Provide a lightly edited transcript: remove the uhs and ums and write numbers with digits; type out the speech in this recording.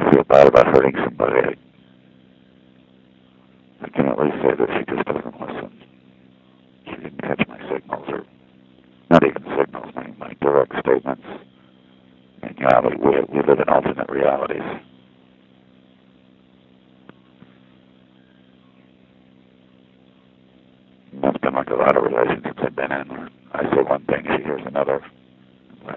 feel bad about hurting somebody, I can at least say that she just doesn't listen. She didn't catch my signals, or not even signals, my direct statements. In reality, we live in alternate realities. And that's been like a lot of relationships I've been in, where I say one thing, she hears another.